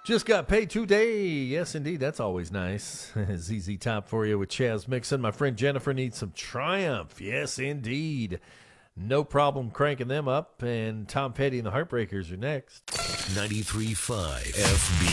Just got paid today. Yes, indeed. That's always nice. ZZ Top for you with Chaz Mixon. My friend Jennifer needs some Triumph. Yes, indeed. No problem cranking them up. And Tom Petty and the Heartbreakers are next. 93.5 FB.